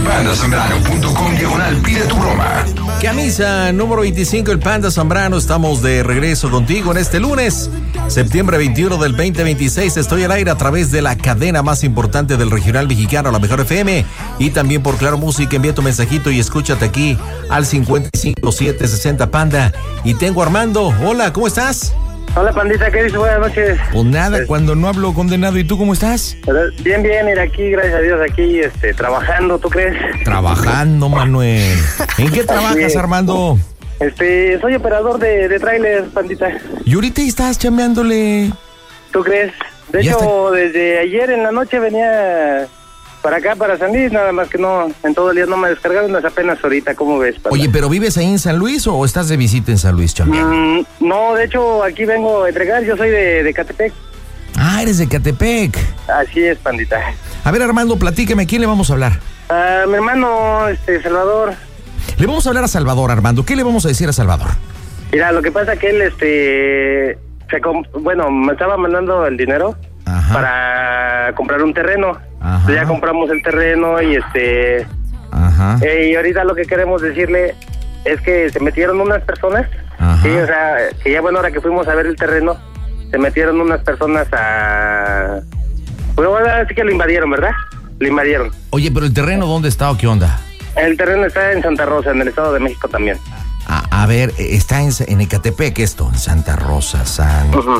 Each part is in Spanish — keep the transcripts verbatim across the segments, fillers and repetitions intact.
panda zambrano punto com diagonal pide tu broma. Camisa número veinticinco, el Panda Zambrano. Estamos de regreso contigo en este lunes, septiembre veintiuno del veinte veintiséis. Estoy al aire a través de la cadena más importante del regional mexicano, La Mejor F M, y también por Claro Música. Envía tu mensajito y escúchate aquí al cincuenta y cinco siete sesenta Panda. Y tengo a Armando. Hola, ¿cómo estás? Hola, pandita, ¿qué dices? Buenas noches. Pues nada, es... cuando no hablo condenado. ¿Y tú cómo estás? Bien, bien, mira, aquí, gracias a Dios, aquí, este, trabajando, ¿tú crees? Trabajando, Manuel. ¿En qué trabajas, Armando? Este, soy operador de, de trailers, pandita. ¿Y ahorita estás chambeándole? ¿Tú crees? De hecho, está... desde ayer en la noche venía para acá, para San Luis, nada más que no, en todo el día no me descargaron, es apenas ahorita, ¿cómo ves, panda? Oye, ¿pero vives ahí en San Luis o estás de visita en San Luis, chambeando? Mm, no, de hecho, aquí vengo a entregar, yo soy de, de Catepec. Ah, eres de Catepec. Así es, pandita. A ver, Armando, platícame, ¿a quién le vamos a hablar? A mi hermano, este, Salvador. Le vamos a hablar a Salvador, Armando. ¿Qué le vamos a decir a Salvador? Mira, lo que pasa es que él, este, se comp- bueno, me estaba mandando el dinero. Ajá. Para comprar un terreno. Ajá. Ya compramos el terreno y este... Ajá. Eh, y ahorita lo que queremos decirle es que se metieron unas personas. Ajá. Sí, o sea, que ya bueno, ahora que fuimos a ver el terreno, se metieron unas personas a... Bueno, ahora sí que lo invadieron, ¿verdad? Lo invadieron. Oye, pero el terreno, ¿dónde está o qué onda? El terreno está en Santa Rosa, en el Estado de México también. A, a ver, está en, en Ecatepec esto, en Santa Rosa, Santa... Uh-huh.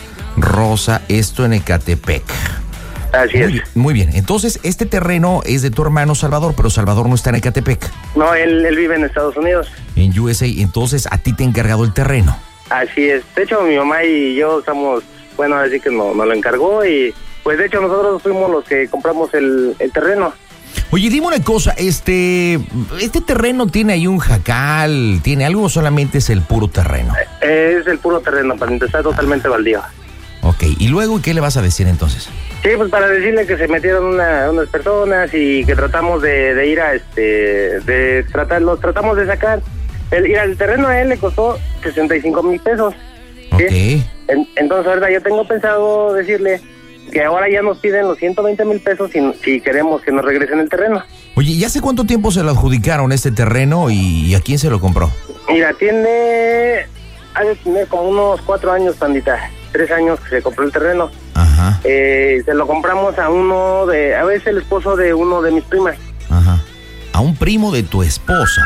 Rosa, esto en Ecatepec. Así muy es. Bien, muy bien, entonces este terreno es de tu hermano Salvador, pero Salvador no está en Ecatepec. No, él, él vive en Estados Unidos. En U S A, entonces a ti te ha encargado el terreno. Así es, de hecho mi mamá y yo estamos, bueno, así que nos no lo encargó y pues de hecho nosotros fuimos los que compramos el, el terreno. Oye, dime una cosa, este este terreno tiene ahí un jacal, ¿tiene algo o solamente es el puro terreno? Eh, es el puro terreno, para está totalmente baldío. Ok, ¿y luego qué le vas a decir entonces? Sí, pues para decirle que se metieron una, unas personas y que tratamos de, de ir a este, de tratar, los tratamos de sacar. El ir al terreno a él le costó sesenta y cinco mil pesos. Ok. ¿Sí? En, entonces ahorita yo tengo pensado decirle que ahora ya nos piden los ciento veinte mil pesos si, si queremos que nos regresen el terreno. Oye, ¿y hace cuánto tiempo se lo adjudicaron este terreno y a quién se lo compró? Mira, tiene, ha de tener como unos cuatro años, pandita. Tres años que se compró el terreno. Ajá. Eh, se lo compramos a uno de, a veces el esposo de uno de mis primas. Ajá. ¿A un primo de tu esposa?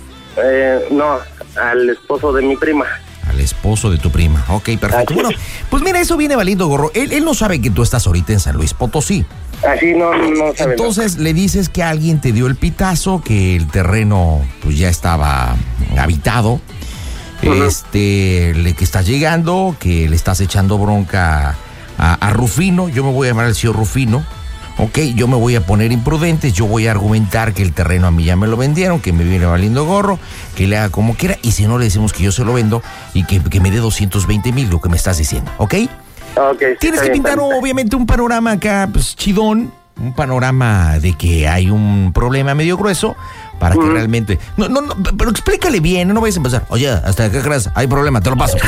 Eh, no, al esposo de mi prima. Al esposo de tu prima. Ok, perfecto. Bueno, pues mira, eso viene valiendo gorro. Él, él no sabe que tú estás ahorita en San Luis Potosí. Así no, no sabe. Entonces no. Le dices que alguien te dio el pitazo, que el terreno pues ya estaba habitado. Uh-huh. Este, le que estás llegando, que le estás echando bronca a, a Rufino. Yo me voy a llamar al señor Rufino. Ok, yo me voy a poner imprudente, yo voy a argumentar que el terreno a mí ya me lo vendieron, que me viene valiendo gorro, que le haga como quiera, y si no le decimos que yo se lo vendo y que, que me dé doscientos veinte mil, lo que me estás diciendo, ¿ok? Ok. Tienes que pintar bien, obviamente un panorama acá, pues chidón, un panorama de que hay un problema medio grueso, para que mm. realmente... No, no, no, pero explícale bien, no, no vayas a empezar. Oye, ¿hasta qué crees? Hay problema, te lo paso.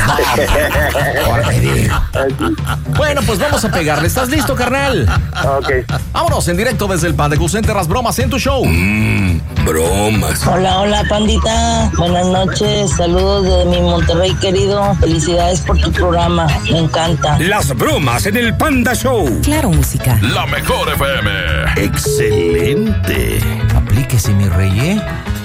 Ahora te digo. Bueno, pues vamos a pegarle. ¿Estás listo, carnal? Ok. Vámonos en directo desde el Panda Cool Center, las bromas en tu show. Mmm, bromas. Hola, hola, pandita. Buenas noches. Saludos de mi Monterrey querido. Felicidades por tu programa. Me encanta. Las bromas en el Panda Show. Claro, música. La Mejor F M. Excelente. Aplíquese, mi rey, ¿eh?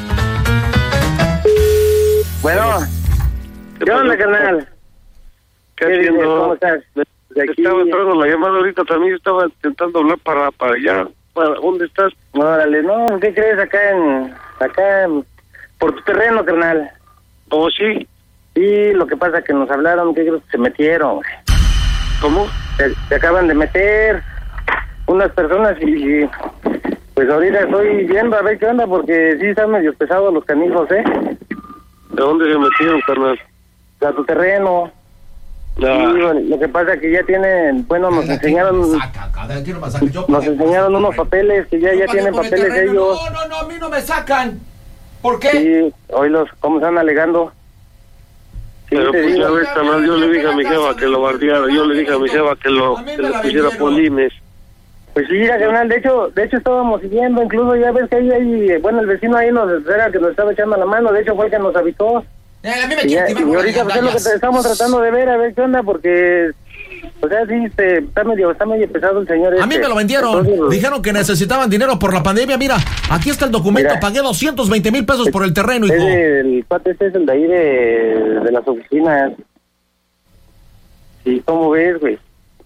Bueno. ¿Qué onda, carnal? ¿Qué haciendo? ¿Cómo estás? De aquí... Estaba entrando la llamada ahorita, también estaba intentando hablar para, para allá. ¿Para dónde estás? Órale, no, ¿qué crees? Acá en... Acá en... Por tu terreno, carnal. ¿Oh, sí? Sí, lo que pasa es que nos hablaron, ¿qué crees? Se metieron. ¿Cómo? Se, se acaban de meter unas personas y... Pues ahorita estoy viendo a ver qué onda, porque sí están medio pesados los canijos, ¿eh? ¿De dónde se metieron, carnal? A tu terreno. Ya. Sí, lo que pasa es que ya tienen, bueno, nos enseñaron, nos enseñaron unos papeles, que ya, ya tienen papeles ellos. No, no, no, a mí no me sacan. ¿Por qué? Sí, oílos, cómo están alegando. Sí, pero pues ya ves, carnal, yo le dije a mi jefa que lo bardeara, yo le dije a mi jefa que lo, que le pusiera polines. Pues sí, carnal, de hecho, de hecho estábamos siguiendo, incluso ya ves que ahí, ahí, bueno, el vecino ahí nos era que nos estaba echando la mano, de hecho fue el que nos avisó. Eh, a mí me y, ya, y ahorita pues es lo que te estamos tratando de ver, a ver qué onda, porque, o sea, sí, este, está medio, está medio pesado el señor. A este. mí me lo vendieron, Entonces, dijeron que necesitaban dinero por la pandemia, mira, aquí está el documento, mira, pagué doscientos veinte mil pesos es, por el terreno, hijo. El cuate este es el de ahí de, de las oficinas. Sí, ¿cómo ves, güey?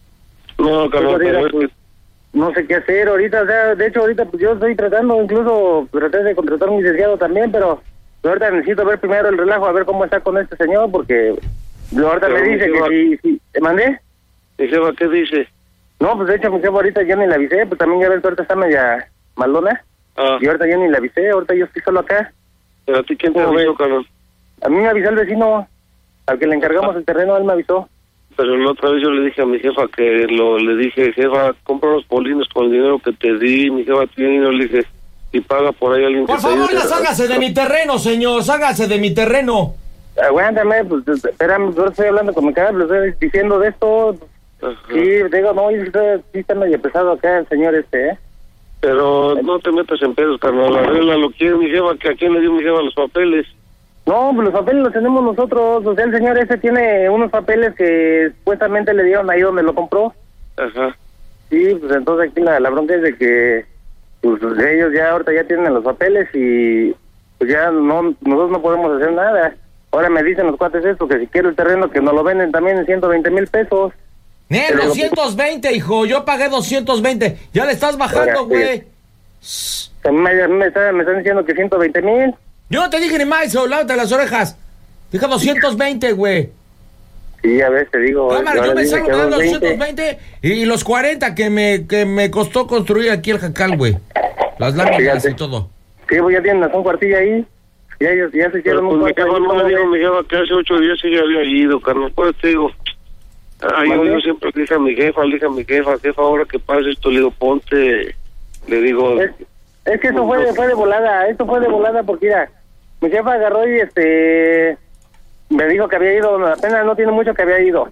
No, cabrón, pero es que... No sé qué hacer ahorita, o sea, de hecho ahorita pues yo estoy tratando, incluso traté de contratar a un licenciado también, pero ahorita necesito ver primero el relajo, a ver cómo está con este señor, porque ahorita pero me dice que si, si, ¿te mandé? ¿Mi jefa qué dice? No, pues de hecho mi jefa ahorita yo ni la avisé, pues también ya ves que ahorita está media malona, ah. y ahorita yo ni la avisé, ahorita yo estoy solo acá. ¿Pero a ti quién te avisó, cabrón? A mí me avisó el vecino, al que le encargamos ah. el terreno, él me avisó. Pero la otra vez yo le dije a mi jefa que lo le dije, jefa, compra los polinos con el dinero que te di. Mi jefa tiene dinero, le dije, y paga por ahí alguien por que favor, te ya ságase de mi terreno, señor, ságase de mi terreno. Aguántame, pues, espérame, yo estoy hablando con mi cara, le estoy diciendo de esto. Ajá. Sí, digo, no, sí está medio pesado acá el señor este, ¿eh? Pero no te metas en pedos, carnal, arréglalo. ¿Quién mi jefa? ¿Que a quién le dio mi jefa los papeles? No, pues los papeles los tenemos nosotros, o sea, el señor ese tiene unos papeles que supuestamente le dieron ahí donde lo compró. Ajá. Sí, pues entonces aquí la, la bronca es de que pues ellos ya ahorita ya tienen los papeles y pues ya no nosotros no podemos hacer nada. Ahora me dicen los cuates esto, que si quiero el terreno que nos lo venden también en ciento veinte mil pesos. ¡Eh, doscientos veinte, hijo! Yo pagué doscientos veinte, ya le estás bajando, güey. Sí. A mí me, me, está, me están diciendo que ciento veinte mil. Yo no te dije ni más, lávate las orejas. Dije doscientos veinte, güey. Sí, a ver, te digo. Cámara, yo me salgo dando doscientos veinte y los cuarenta que me que me costó construir aquí el jacal, güey. Las láminas y todo. Sí, pues ya tienen un cuartillo ahí. Ya ellos ya se hicieron un cuartillo. Pues mi jefa no me dijo, mi jefa, que hace ocho días ella había ido, carnal. Pues te digo, ay, yo, yo siempre le dije a mi jefa, le dije a mi jefa, jefa, ahora que pasa esto, le digo, ponte, le digo... Es, es que eso fue de, fue de volada, esto fue de volada porque, mira, mi jefa agarró y este me dijo que había ido, apenas no tiene mucho que había ido.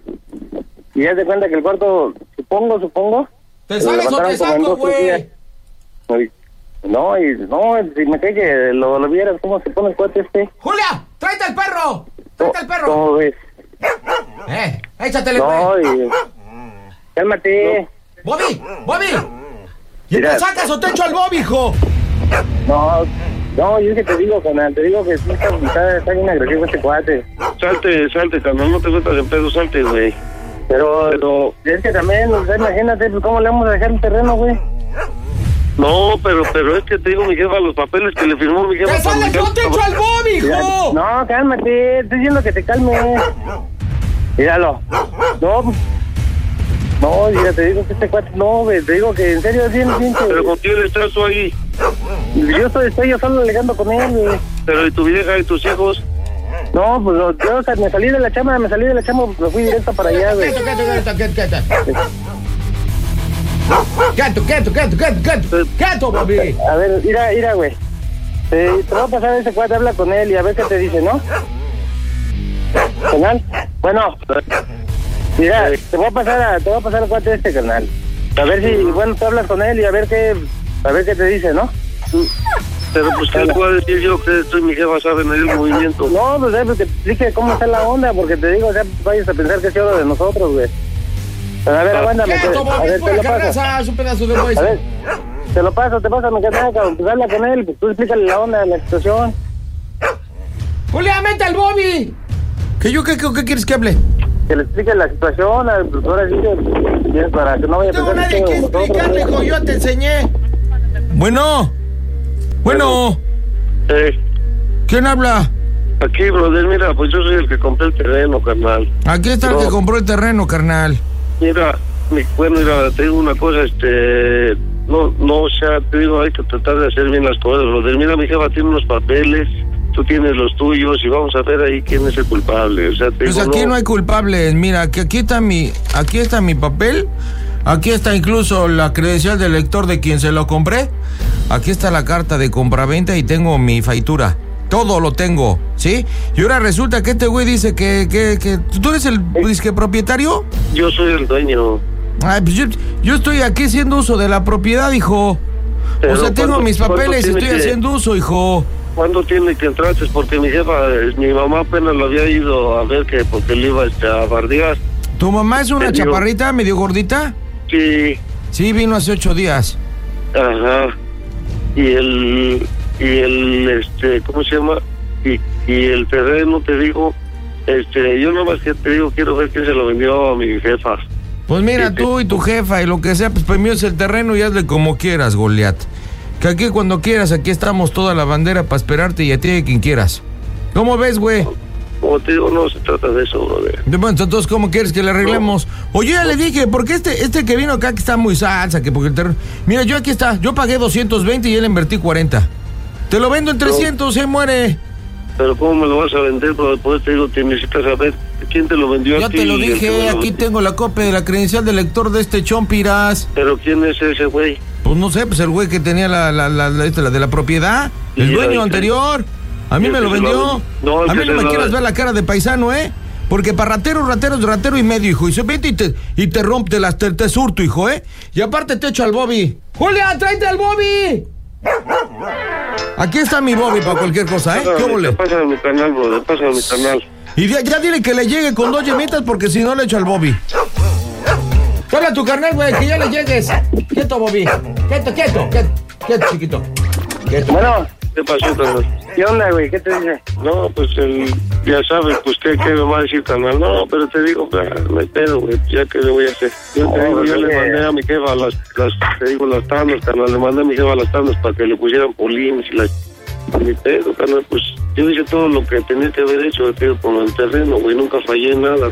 Y ya se cuenta que el cuarto, supongo, supongo... ¿Te sales o te saco, güey? No, y no, si me cae que lo, lo vieras cómo se pone el cuarto este. ¡Julia! ¡Tráete al perro! ¡Tráete al perro! ¿Cómo ves? ¡Eh! ¡Échatele, no, güey! Y... ¡Cálmate! No. ¡Bobby! ¡Bobby! ¿Y te sacas o te echo al Bobby, hijo? No... No, yo es que te digo, canal, te digo que sí está, está, está bien agresivo este cuate. Salte, salte, canal, no te metas en pedo, salte, güey. Pero, pero, es que también, o sea, imagínate, pues, ¿cómo le vamos a dejar el terreno, güey? No, pero, pero es que te digo, mi jefa, los papeles que le firmó mi jefa... ¡Te sales, no te echo al Bobby, hijo! No, cálmate, estoy diciendo que te calmes. Míralo. No, no, ya te digo que este cuate, no, güey, te digo que en serio es bien, bien que... ¿Pero con quién estás tú ahí? Yo estoy, estoy yo solo alegando con él, güey. ¿Pero y tu vieja y tus hijos? No, pues yo o sea, me salí de la chama, me salí de la chama, pues me fui directo para allá, güey. Quieto, quieto, quieto, quieto, quieto. Quieto, quieto, quieto, quieto, quieto, quieto, Bobby. A ver, mira, mira, güey. Te, te voy a pasar a ese cuate, habla con él y a ver qué te dice, ¿no? ¿Canal? Bueno, mira, te voy a pasar a, te voy a pasar al cuate este, canal. A ver si, bueno, tú hablas con él y a ver qué, a ver qué te dice, ¿no? Pero pues, ¿qué le puedo decir yo que estoy mi jefa sabe medir el movimiento? No, pues, eh, pues te explique cómo está la onda, porque te digo, o sea, vayas a pensar que es hora de nosotros, güey. Pero a ver, aguántame. Quieto, Bobby, a ver, te lo paso. Es un pedazo de hueso. A ver, te lo paso, te paso, mi canal, cabrón. Pues habla con él, pues tú explícale la onda, la situación. Julia, mete al Bobby. ¿Qué yo qué, qué, qué quieres que hable? Que le explique la situación, a pues ahora sí que es para que no vaya a tengo pensar nadie que explicarle, hijo, yo te enseñé. Bueno, bueno. Eh. ¿Quién habla? Aquí, brother, mira, pues yo soy el que compré el terreno, carnal. Aquí está no. el que compró el terreno, carnal. Mira, mi, bueno, mira, te digo una cosa, este... No, no, o sea, te digo, hay que tratar de hacer bien las cosas, brother. Mira, mi jefa tiene unos papeles... Tú tienes los tuyos y vamos a ver ahí quién es el culpable. O sea, te pues digo, aquí no... no hay culpables. Mira, que aquí está mi, aquí está mi papel. Aquí está incluso la credencial del lector de quien se lo compré. Aquí está la carta de compraventa y tengo mi factura. Todo lo tengo, ¿sí? Y ahora resulta que este güey dice que, que, que ¿tú eres el disque propietario? Yo soy el dueño. Ay, pues yo, yo estoy aquí haciendo uso de la propiedad, hijo. Pero o sea, tengo mis papeles y estoy que, haciendo uso, hijo. ¿Cuándo tiene que entrar? Porque mi jefa, mi mamá apenas lo había ido a ver que porque le iba a bardear. ¿Tu mamá es una chaparrita, medio gordita? Sí. Sí, vino hace ocho días. Ajá. Y el, y el, este, ¿cómo se llama? Y, y el terreno, te digo, este, yo nomás que te digo, quiero ver quién se lo vendió a mi jefa. Pues mira, tú y tu jefa y lo que sea, pues para mí es el terreno y hazle como quieras, Goliat. Que aquí cuando quieras, aquí estamos toda la bandera para esperarte y a ti y a quien quieras. ¿Cómo ves, güey? Como te digo, no se trata de eso, brother. Bueno, entonces, ¿cómo quieres que le arreglemos? No. Oye, ya le dije, porque este este que vino acá que está muy salsa, que porque el terreno... Mira, yo aquí está, yo pagué doscientos veinte y él invertí cuarenta. Te lo vendo en trescientos, se muere. Pero ¿cómo me lo vas a vender? Pero después te digo, te necesitas saber quién te lo vendió ya a ti. Ya te lo dije, aquí tengo la copia de la credencial del lector de este Chompiras. ¿Pero quién es ese güey? Pues no sé, pues el güey que tenía la, la, la, la, la de la propiedad, el dueño anterior. A mí me lo vendió. No, a mí no me quieras ver la cara de paisano, ¿eh? Porque para ratero, ratero es ratero y medio, hijo. Y se vete y te, y te rompe, te, las, te, te surto, hijo, ¿eh? Y aparte te echo al Bobby. ¡Julia, tráete al Bobby! Aquí está mi Bobby para cualquier cosa, ¿eh? ¿Qué ole? Pásame mi canal, bro, pásame mi canal. Y ya, ya dile que le llegue con dos yemitas porque si no le echo al Bobby. Habla tu carnal, güey, que ya le llegues. Quieto, Bobby. Quieto, quieto, quieto, quieto, chiquito. Quieto. Bueno, ¿qué pasó, carnal? ¿Qué onda, güey? ¿Qué te dice? No, pues el, ya sabes, pues ¿qué, qué me va a decir, carnal? No, pero te digo, no hay pedo, güey, ya que le voy a hacer. Yo te digo, yo le mandé a mi jefa las, las, te digo, las tablas, carnal, le mandé a mi jefa las tablas para que le pusieran polines y las... Mi pedo, carnal, pues yo hice todo lo que tenía que haber hecho, te digo, con el terreno, güey, nunca fallé en nada.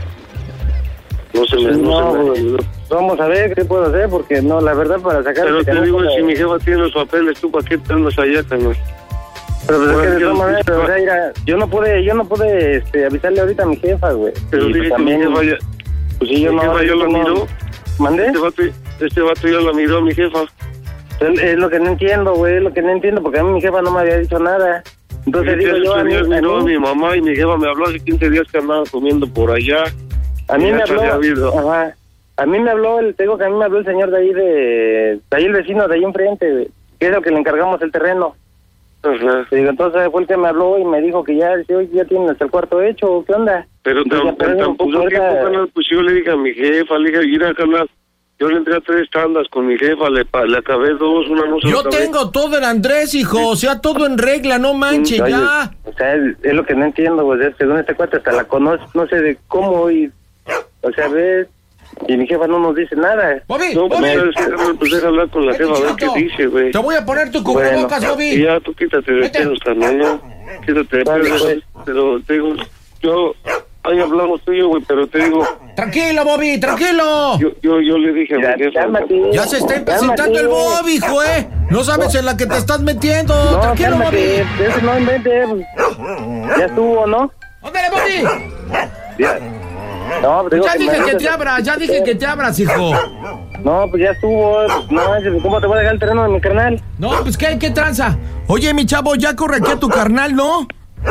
No se me... No, no se me ayudó. Vamos a ver qué puedo hacer, porque no, la verdad, para sacar... Pero te digo, si mi jefa tiene los papeles, ¿tú para qué te andas allá, carnal? Pero pues, bueno, es que de todas maneras, o sea, mira, yo no pude, yo no pude este, avisarle ahorita a mi jefa, güey. Pero dije que mi jefa ya... Pues sí, yo no... jefa ya la miró. ¿Mandé? Este vato, este vato ya la miró a mi jefa. Es, es lo que no entiendo, güey, es lo que no entiendo, porque a mí mi jefa no me había dicho nada. Entonces digo yo... A mí, miró a, a mi mamá y mi jefa me habló hace quince días que andaba comiendo por allá. A mí me habló... Ajá. A mí me habló, el, te digo que a mí me habló el señor de ahí, de, de ahí el vecino de ahí enfrente, güey, que es el que le encargamos el terreno. Ajá. Y entonces fue el que me habló y me dijo que ya, ya tienen hasta el cuarto hecho, ¿qué onda? Pero tam, pero tampoco pues, tiempo, ahorita... canal, pues yo le dije a mi jefa, le dije, mira, canal, yo le entré a tres tandas con mi jefa, le, le acabé dos, una no se Yo acabé. Tengo todo el Andrés, hijo, o sea, todo en regla, no manches, Oye, ya. O sea, es, es lo que no entiendo, güey, según este cuate hasta la conoce, no sé de cómo y, o sea, ves... Y mi jefa no nos dice nada. Bobby, no, Bobby. Pues, pues deja hablar con la jefa a ver qué dice, güey. Te voy a poner tu cubrebocas, bueno, Bobby. Y ya, tú quítate de pedos, carnal, ¿no? Quítate de pedos, pues. Pero te digo, yo... Ahí hablamos tuyo, güey, pero te digo... Tranquilo, Bobby, tranquilo. Yo yo, yo le dije a ya, mi jefa... Cálmate, ya se está impacientando el Bobby, hijo, ¿eh? No sabes en la que te estás metiendo. No, tranquilo, cálmate, Bobby. Eso no inventes. Ya estuvo, ¿no? ¡Ándale, Bobby! Ya. No, pues ya dije que, que te abras, ya dije que te abras, hijo. No, pues ya estuvo. No, ¿cómo te voy a dejar el terreno de mi carnal? No, pues ¿qué, qué tranza? Oye, mi chavo, ya corre aquí a tu carnal, ¿no?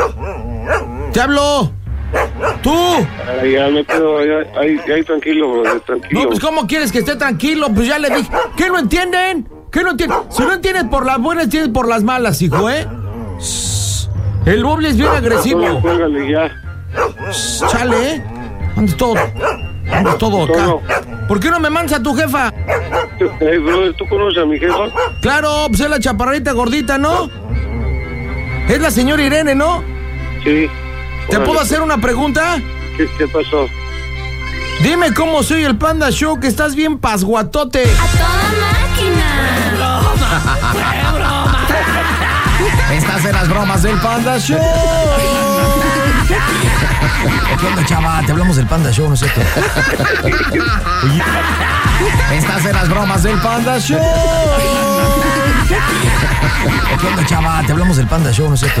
Te hablo. ¡Tú! Ay, ya me quedo ahí, ahí, ahí tranquilo, bro, tranquilo. No, pues ¿cómo quieres que esté tranquilo? Pues ya le dije. ¿Qué no entienden? ¿Qué no entienden? Si no entiendes por las buenas, entiendes por las malas, hijo, ¿eh? El Bobby es bien agresivo. No, cuélgale ya. Chale, ¿eh? Andas todo, andas todo acá. ¿Por qué no me mandas a tu jefa? Hey, bro, ¿tú conoces a mi jefa? Claro, pues es la chaparrita gordita, ¿no? Es la señora Irene, ¿no? Sí. ¿Te puedo hacer una pregunta? ¿Qué, qué pasó? Dime cómo soy el Panda Show, que estás bien pasguatote. ¡A toda máquina! ¡Broma! ¡Broma! Estas son las bromas del Panda Show. ¿Qué onda, chava? Te hablamos del Panda Show, ¿no es cierto? Estas son las bromas del Panda Show. ¿Qué onda, chava? Te hablamos del Panda Show, ¿no es cierto?